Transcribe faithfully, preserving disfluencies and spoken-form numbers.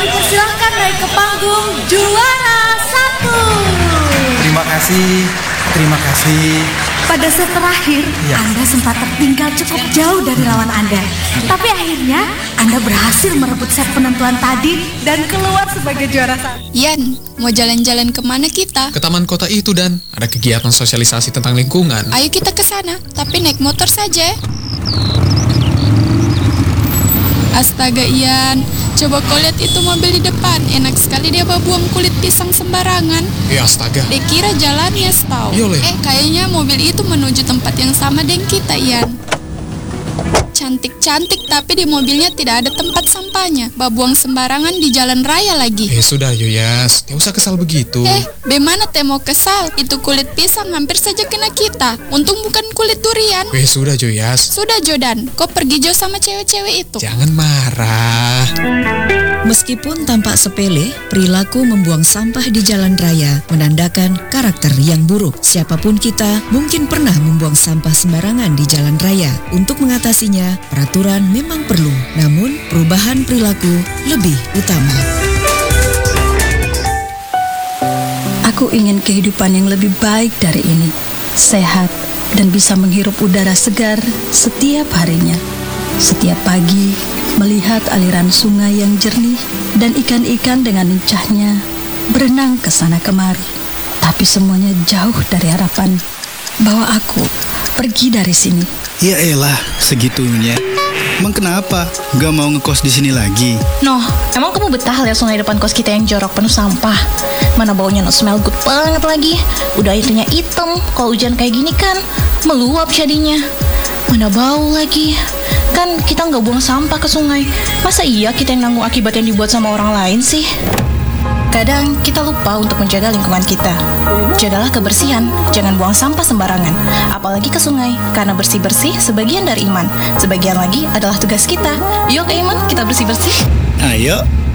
kami persilahkan naik ke panggung juara satu. Terima kasih, terima kasih. Pada set terakhir, ya. Anda sempat tertinggal cukup jauh dari lawan Anda. Tapi akhirnya, Anda berhasil merebut set penentuan tadi dan keluar sebagai juara satu. Yan, mau jalan-jalan kemana kita? Ke taman kota itu, Dan. Ada kegiatan sosialisasi tentang lingkungan. Ayo kita ke sana, tapi naik motor saja. Astaga Ian, coba kau lihat itu mobil di depan. Enak sekali dia buang kulit pisang sembarangan. Ya astaga. Dikira jalannya setau. Yole. Eh kayaknya mobil itu menuju tempat yang sama dengan kita Ian. Cantik-cantik tapi di mobilnya tidak ada tempat sampahnya. Babuang sembarangan di jalan raya lagi. Eh sudah Yuyas, gak usah kesal begitu. Eh bagaimana teh mau kesal? Itu kulit pisang hampir saja kena kita. Untung bukan kulit durian. Eh sudah Yuyas. Sudah Jodan, kau pergi jauh sama cewek-cewek itu. Jangan marah. Meskipun tampak sepele, perilaku membuang sampah di jalan raya menandakan karakter yang buruk. Siapapun kita mungkin pernah membuang sampah sembarangan di jalan raya. Untuk mengatasinya, peraturan memang perlu, namun perubahan perilaku lebih utama. Aku ingin kehidupan yang lebih baik dari ini, sehat dan bisa menghirup udara segar setiap harinya. Setiap pagi, melihat aliran sungai yang jernih dan ikan-ikan dengan lincahnya berenang ke sana kemari. Tapi semuanya jauh dari harapan bahwa aku pergi dari sini. Ya elah, segitunya. Emang kenapa? Gak mau ngekos di sini lagi? Noh, emang kamu betah lihat sungai depan kos kita yang jorok penuh sampah? Mana baunya no smell good banget lagi. Udah itunya hitam, kalau hujan kayak gini kan meluap jadinya. Mana bau lagi. Kan kita nggak buang sampah ke sungai. Masa iya kita yang nanggung akibat yang dibuat sama orang lain sih? Kadang kita lupa untuk menjaga lingkungan kita. Jagalah kebersihan, jangan buang sampah sembarangan. Apalagi ke sungai, karena bersih-bersih sebagian dari iman. Sebagian lagi adalah tugas kita. Yuk ke iman, kita bersih-bersih. Ayo.